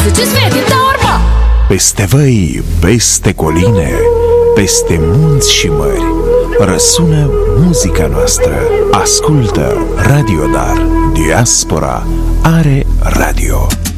Ce-ți vede, da urma! Peste văi, peste coline, peste munți și mări, răsună muzica noastră. Ascultă Radio Dar. Diaspora are radio.